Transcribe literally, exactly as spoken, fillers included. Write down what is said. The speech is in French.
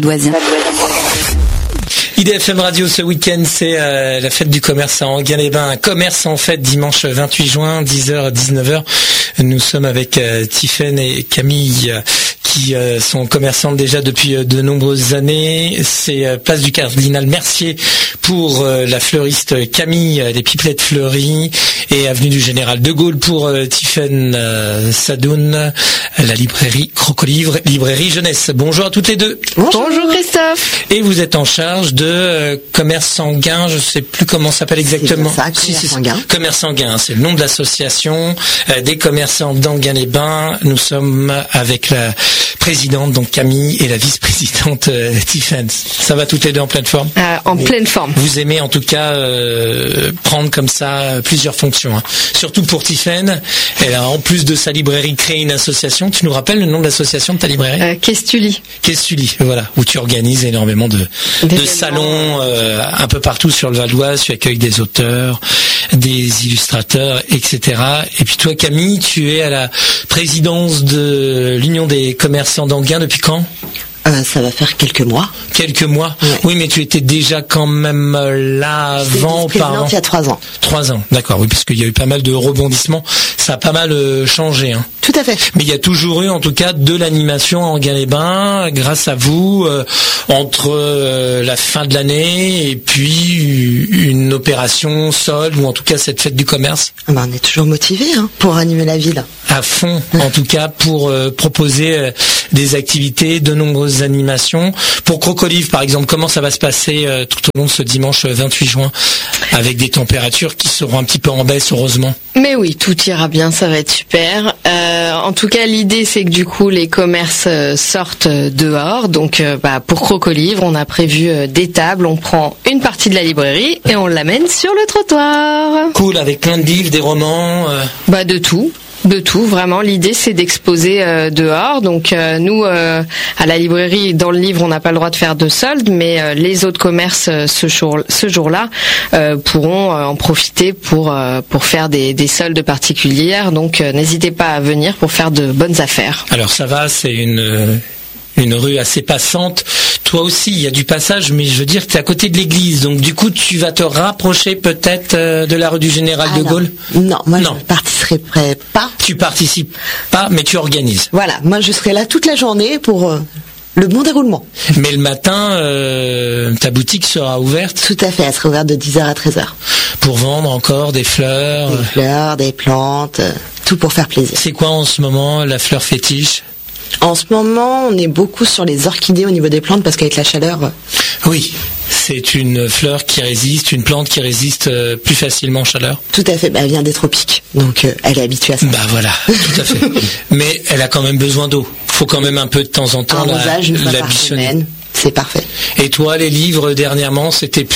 Voisin. I D F M Radio ce week-end, c'est euh, la fête du commerce à Enghien-les-Bains. Un commerce en fête dimanche vingt-huit juin, dix heures à dix-neuf heures. Nous sommes avec euh, Tiffaine et Camille euh, qui euh, sont commerçantes déjà depuis euh, de nombreuses années. C'est euh, place du Cardinal Mercier pour euh, la fleuriste Camille, euh, des pipelettes fleuries, et avenue du Général de Gaulle pour euh, Tiffaine euh, Sadoun, la librairie Crocolivre, librairie jeunesse. Bonjour à toutes les deux. Bonjour, Bonjour Christophe. Et vous êtes en charge de euh, commerce sanguin, je sais plus comment ça s'appelle exactement. C'est ça, commerce si, sanguin. Commerce sanguin, c'est le nom de l'association euh, des commerçants d'Enghien-les-Bains. Nous sommes avec la présidente, donc Camille, et la vice-présidente euh, Tiffaine. Ça va toutes les deux en pleine forme? euh, En vous, pleine forme. Vous aimez en tout cas euh, prendre comme ça plusieurs fonctions. Hein. Surtout pour Tiffaine, elle a en plus de sa librairie créé une association. Tu nous rappelles le nom de l'association de ta librairie? euh, Questuli. Questuli, voilà, où tu organises énormément de, de salons euh, un peu partout sur le Val d'Oise. Tu accueilles des auteurs, des illustrateurs, et cetera. Et puis toi, Camille, tu es à la présidence de l'Union des commerçants d'Enghien depuis quand? Euh, ça va faire quelques mois. Quelques mois. Ouais. Oui, mais tu étais déjà quand même là avant, auparavant. Il y a trois ans. Trois ans, d'accord. Oui, parce qu'il y a eu pas mal de rebondissements. Ça a pas mal euh, changé. Hein. Tout à fait. Mais il y a toujours eu, en tout cas, de l'animation à Enghien-les-Bains, grâce à vous, euh, entre euh, la fin de l'année et puis une opération solde, ou en tout cas cette fête du commerce. Ah ben, on est toujours motivés hein, pour animer la ville. À fond, en tout cas, pour euh, proposer euh, des activités, de nombreuses animations. Pour Crocolivre, par exemple, comment ça va se passer euh, tout au long de ce dimanche vingt-huit juin, avec des températures qui seront un petit peu en baisse, heureusement? Mais oui, tout ira bien, ça va être super. Euh, en tout cas, l'idée, c'est que du coup, les commerces euh, sortent dehors. Donc, euh, bah, pour Crocolivre, on a prévu euh, des tables. On prend une partie de la librairie et on l'amène sur le trottoir. Cool, avec plein de livres, des romans. Euh... Bah, de tout. De tout, vraiment. L'idée, c'est d'exposer euh, dehors. Donc, euh, nous, euh, à la librairie, dans le livre, on n'a pas le droit de faire de solde, mais euh, les autres commerces, euh, ce, jour, ce jour-là, euh, pourront euh, en profiter pour euh, pour faire des, des soldes particulières. Donc, euh, n'hésitez pas à venir pour faire de bonnes affaires. Alors, ça va, c'est une une rue assez passante. Toi aussi, il y a du passage, mais je veux dire que tu es à côté de l'église. Donc, du coup, tu vas te rapprocher peut-être euh, de la rue du Général ah de non. Gaulle? Non, moi, non. je ne participerai pas. Tu participes pas, mais tu organises. Voilà, moi, je serai là toute la journée pour... Euh... le bon déroulement. Mais le matin, euh, ta boutique sera ouverte? Tout à fait, elle sera ouverte de dix heures à treize heures. Pour vendre encore des fleurs? Des fleurs, des plantes, euh, tout pour faire plaisir. C'est quoi en ce moment la fleur fétiche? En ce moment, on est beaucoup sur les orchidées au niveau des plantes parce qu'avec la chaleur... Euh... Oui, c'est une fleur qui résiste, une plante qui résiste euh, plus facilement aux chaleurs. Tout à fait, bah, elle vient des tropiques, donc euh, elle est habituée à ça. Bah voilà, tout à fait. Mais elle a quand même besoin d'eau. Il faut quand même un peu de temps en temps un la, rosage, une fois la par bichonner. semaine, c'est parfait. Et toi, les livres dernièrement, c'était